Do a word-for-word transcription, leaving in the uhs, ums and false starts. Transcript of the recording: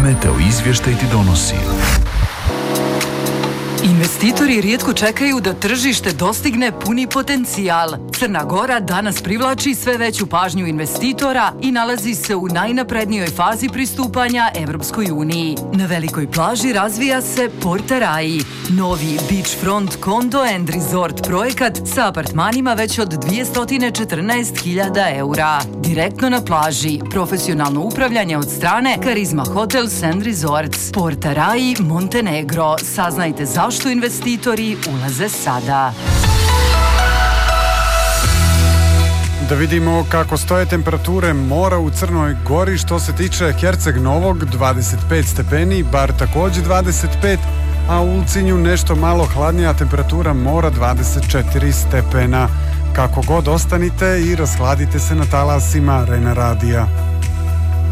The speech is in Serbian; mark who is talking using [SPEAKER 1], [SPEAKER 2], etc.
[SPEAKER 1] Meteo izvještaj ti donosi.
[SPEAKER 2] Investitori rijetko čekaju da tržište dostigne puni potencijal. Crna Gora danas privlači sve veću pažnju investitora i nalazi se u najnaprednijoj fazi pristupanja Evropskoj uniji. Na velikoj plaži razvija se Porta Rai, novi beachfront condo and resort projekat sa apartmanima već od dvjesto četrnaest hiljada eura. Direktno na plaži, profesionalno upravljanje od strane Karizma Hotels and Resorts. Porta Rai, Montenegro. Saznajte zašto što investitori ulaze sada.
[SPEAKER 3] Da vidimo kako stoje temperature mora u Crnoj Gori. Što se tiče Herceg Novog, dvadeset pet stepeni, Bar također dvadeset pet, a u Ulcinju nešto malo hladnija temperatura mora dvadeset četiri stepena. Kako god ostanite i rashladite se na talasima Rena radija.